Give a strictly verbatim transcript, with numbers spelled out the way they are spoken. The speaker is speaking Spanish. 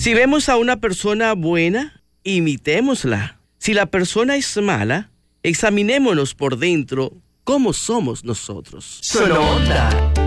Si vemos a una persona buena, imitémosla. Si la persona es mala, examinémonos por dentro cómo somos nosotros. Sononda.